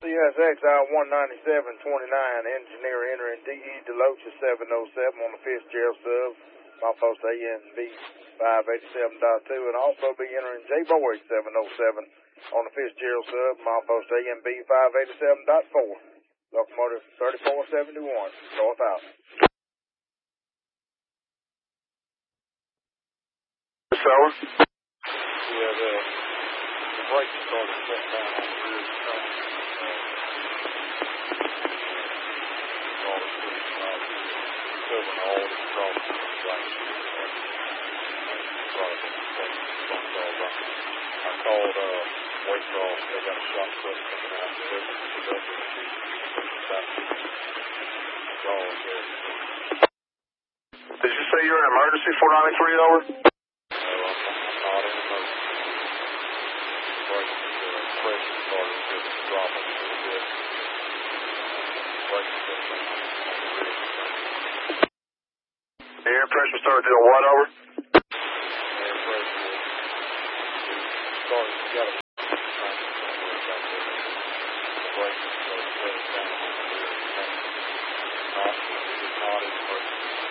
CSX I-197-29, engineer entering DE Deloach 707 on the Fitzgerald sub, milepost ANB 587.2, and also be entering J. Boyd 707 on the Fitzgerald sub, milepost ANB 587.4, locomotive 3471, north-out. Sour? Yeah, the brakes started shutting down on the rear track. All across the track. I called Waycross. They got a shot put coming out. Did you say you're in emergency 493 over? No, I'm not in emergency. Pressure started to drop a little bit. Air pressure started doing what over? Air pressure started, got a brake started shutting down on the rear tank. Not in emergency.